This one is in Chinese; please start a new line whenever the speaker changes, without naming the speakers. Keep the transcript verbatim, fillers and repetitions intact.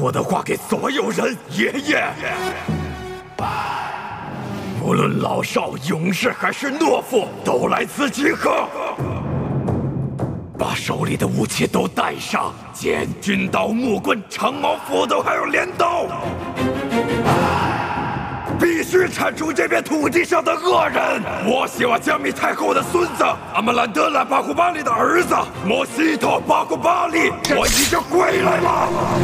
我的话给所有人，爷爷。无论老少、勇士还是懦夫，都来此集合。把手里的武器都带上，剑、军刀、木棍、长矛、斧头，还有镰刀。必须铲除这片土地上的恶人！摩西瓦加米太后的孙子，阿曼兰德拉巴古巴利的儿子，摩西托巴古巴利，我已经归来了。